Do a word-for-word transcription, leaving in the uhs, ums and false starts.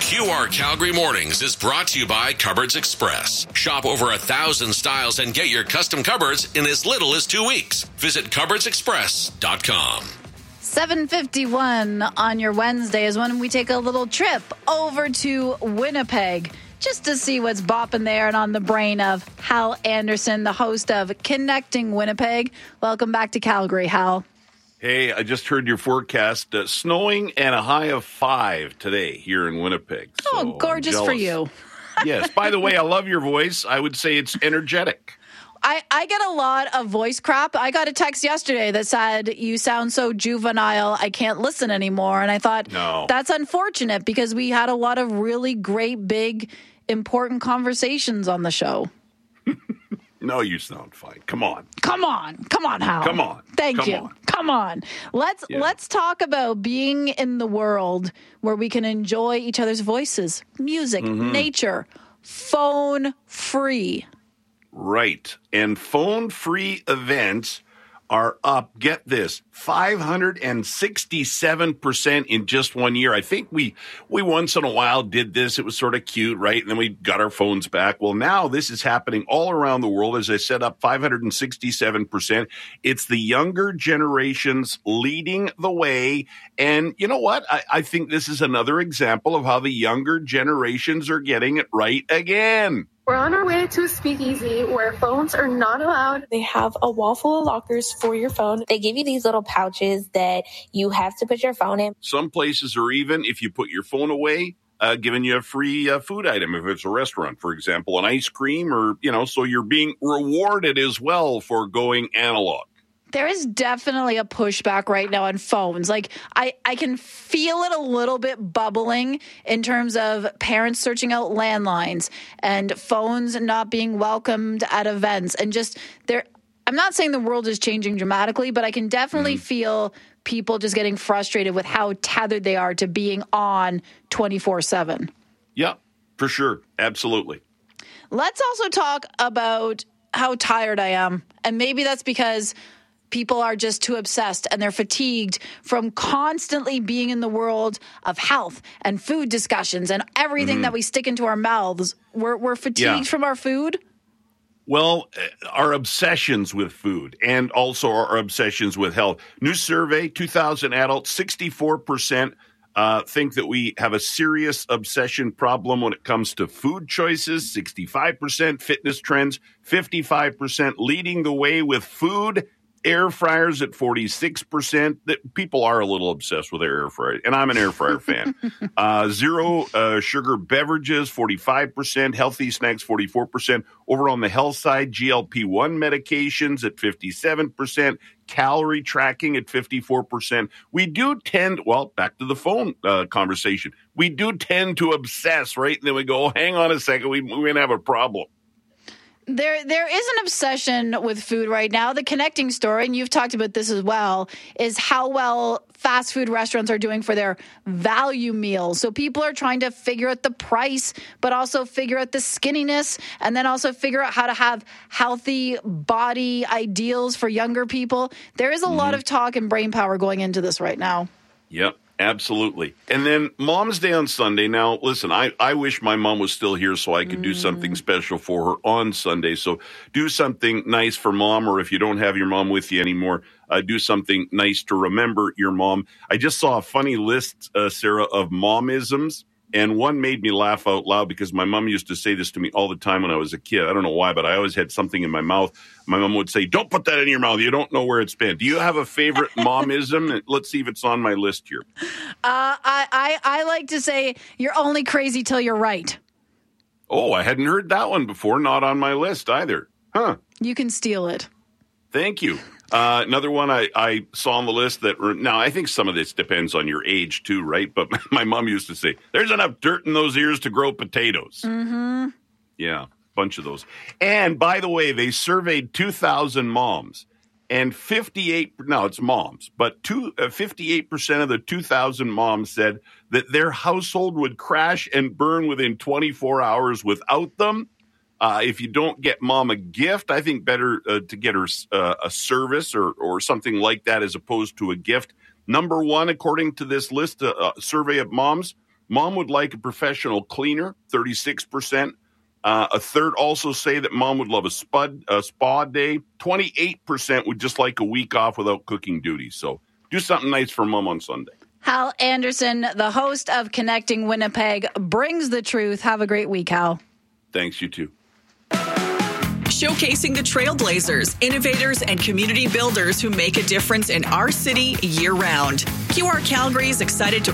Q R Calgary Mornings is brought to you by Cupboards Express. Shop over a thousand styles and get your custom cupboards in as little as two weeks. Visit cupboards express dot com. seven fifty-one on your Wednesday is when we take a little trip over to Winnipeg just to see what's bopping there and on the brain of Hal Anderson, the host of Connecting Winnipeg. Welcome back to Calgary, Hal. Hey, I just heard your forecast. Uh, snowing and a high of five today here in Winnipeg. So oh, gorgeous for you. Yes. By the way, I love your voice. I would say it's energetic. I, I get a lot of voice crap. I got a text yesterday that said, you sound so juvenile, I can't listen anymore. And I thought, no. That's unfortunate because we had a lot of really great, big, important conversations on the show. No, you sound fine. Come on. Come on. Come on, Hal. Come on. Thank Come you. on. Come on. Let's yeah. let's talk about being in the world where we can enjoy each other's voices, music, mm-hmm. nature, phone free. Right. And phone-free events are up, get this, five hundred sixty-seven percent in just one year. I think we we once in a while did this. It was sort of cute, right? And then we got our phones back. Well, now this is happening all around the world. As I said, up five hundred sixty-seven percent. It's the younger generations leading the way. And you know what? I, I think this is another example of how the younger generations are getting it right again. We're on our way to a speakeasy where phones are not allowed. They have a wall full of lockers for your phone. They give you these little pouches that you have to put your phone in. Some places are even, if you put your phone away, uh, giving you a free uh, food item. If it's a restaurant, for example, an ice cream or, you know, so you're being rewarded as well for going analog. There is definitely a pushback right now on phones. Like, I, I can feel it a little bit bubbling in terms of parents searching out landlines and phones not being welcomed at events. And just there, I'm not saying the world is changing dramatically, but I can definitely mm-hmm. feel people just getting frustrated with how tethered they are to being on twenty-four seven. Yeah, for sure. Absolutely. Let's also talk about how tired I am. And maybe that's because people are just too obsessed and they're fatigued from constantly being in the world of health and food discussions and everything mm-hmm. that we stick into our mouths. We're, we're fatigued yeah. from our food. Well, our obsessions with food and also our obsessions with health. New survey, two thousand adults, sixty-four percent uh, think that we have a serious obsession problem when it comes to food choices, sixty-five percent fitness trends, fifty-five percent leading the way with food. Air fryers at forty-six percent. That people are a little obsessed with their air fryer, and I'm an air fryer fan. Uh, zero uh, sugar beverages, forty-five percent. Healthy snacks, forty-four percent. Over on the health side, G L P one medications at fifty-seven percent. Calorie tracking at fifty-four percent. We do tend, well, back to the phone uh, conversation. We do tend to obsess, right? And then we go, oh, hang on a second, we, we're going to have a problem. There, there is an obsession with food right now. The connecting story, and you've talked about this as well, is how well fast food restaurants are doing for their value meals. So people are trying to figure out the price, but also figure out the skinniness, and then also figure out how to have healthy body ideals for younger people. There is a mm-hmm. lot of talk and brain power going into this right now. Yep. Absolutely. And then Mom's Day on Sunday. Now, listen, I, I wish my mom was still here so I could mm. do something special for her on Sunday. So do something nice for Mom, or if you don't have your mom with you anymore, uh, do something nice to remember your mom. I just saw a funny list, uh, Sarah, of momisms. And one made me laugh out loud because my mom used to say this to me all the time when I was a kid. I don't know why, but I always had something in my mouth. My mom would say, don't put that in your mouth. You don't know where it's been. Do you have a favorite momism? Let's see if it's on my list here. Uh, I, I, I like to say, you're only crazy till you're right. Oh, I hadn't heard that one before. Not on my list either. Huh. You can steal it. Thank you. Uh, another one I, I saw on the list that, now I think some of this depends on your age too, right? But my mom used to say, there's enough dirt in those ears to grow potatoes. Mm-hmm. Yeah, bunch of those. And by the way, they surveyed two thousand moms and fifty-eight, no, it's moms, but two, uh, fifty-eight percent of the two thousand moms said that their household would crash and burn within twenty-four hours without them. Uh, if you don't get mom a gift, I think better uh, to get her uh, a service or, or something like that as opposed to a gift. Number one, according to this list, uh, uh, survey of moms, Mom would like a professional cleaner, thirty-six percent. Uh, a third also say that mom would love a, spud, a spa day. twenty-eight percent would just like a week off without cooking duties. So do something nice for mom on Sunday. Hal Anderson, the host of Connecting Winnipeg, brings the truth. Have a great week, Hal. Thanks, you too. Showcasing the trailblazers, innovators, and community builders who make a difference in our city year-round. Q R Calgary is excited to